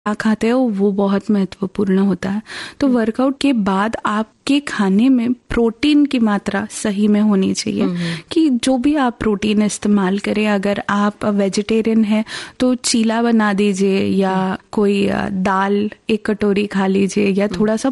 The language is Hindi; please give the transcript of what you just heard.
क्या खाते हो वो बहुत महत्वपूर्ण होता है। तो वर्कआउट के बाद आपके खाने में प्रोटीन की मात्रा सही में होनी चाहिए कि जो भी आप प्रोटीन इस्तेमाल करें, अगर आप वेजिटेरियन हैं तो चीला बना दीजिए या कोई दाल एक कटोरी खा लीजिए या थोड़ा सा